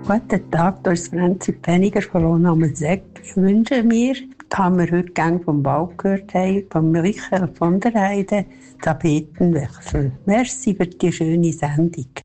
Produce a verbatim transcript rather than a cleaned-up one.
Guten Tag, hier ist Franzi Pfenniger von Lohnamelseck. Ich wünsche mir, haben wir heute gerne vom Wald gehört haben, von Michael von der Heide, Tapetenwechsel. Merci für die schöne Sendung.